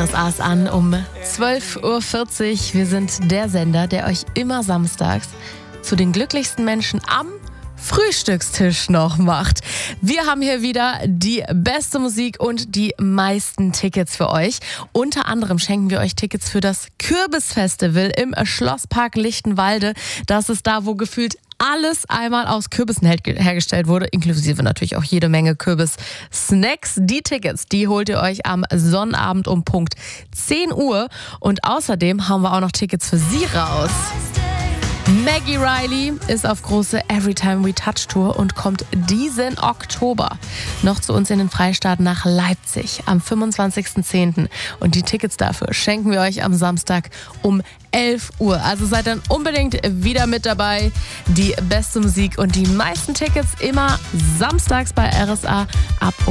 RSA ist an um 12.40 Uhr. Wir sind der Sender, der euch immer samstags zu den glücklichsten Menschen am Frühstückstisch noch macht. Wir haben hier wieder die beste Musik und die meisten Tickets für euch. Unter anderem schenken wir euch Tickets für das Kürbisfestival im Schlosspark Lichtenwalde. Das ist da, wo gefühlt alles einmal aus Kürbissen hergestellt wurde, inklusive natürlich auch jede Menge Kürbis-Snacks. Die Tickets, die holt ihr euch am Sonnabend um Punkt 10 Uhr. Und außerdem haben wir auch noch Tickets für sie raus. Maggie Riley ist auf große Everytime We Touch Tour und kommt diesen Oktober noch zu uns in den Freistaat nach Leipzig am 25.10. Und die Tickets dafür schenken wir euch am Samstag um 11 Uhr. Also seid dann unbedingt wieder mit dabei. Die beste Musik und die meisten Tickets immer samstags bei RSA ab